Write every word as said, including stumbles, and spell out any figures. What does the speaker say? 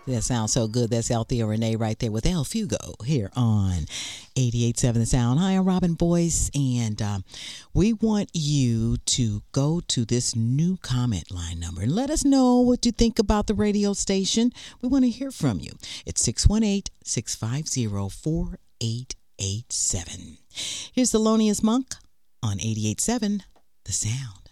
That sounds so good. That's Althea Renee right there with El Fugo here on eighty-eight point seven The Sound. Hi, I'm Robin Boyce, and um, we want you to go to this new comment line number and let us know what you think about the radio station. We want to hear from you. It's six one eight, six five zero, four eight eight seven. Here's Thelonious Monk on eighty-eight point seven The Sound.